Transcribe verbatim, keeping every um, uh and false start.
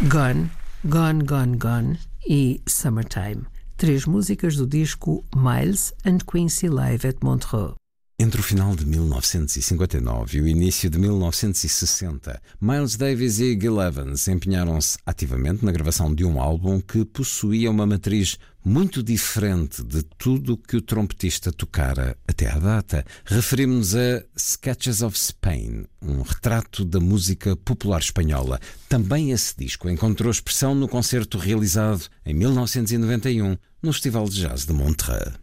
Gone, Gone, Gone, Gone e Summertime, três músicas do disco Miles and Quincy Live at Montreux. Entre o final de mil novecentos e cinquenta e nove e o início de mil novecentos e sessenta, Miles Davis e Gil Evans empenharam-se ativamente na gravação de um álbum que possuía uma matriz muito diferente de tudo que o trompetista tocara até à data. Referimos-nos a Sketches of Spain, um retrato da música popular espanhola. Também esse disco encontrou expressão no concerto realizado em mil novecentos e noventa e um no Festival de Jazz de Montreux.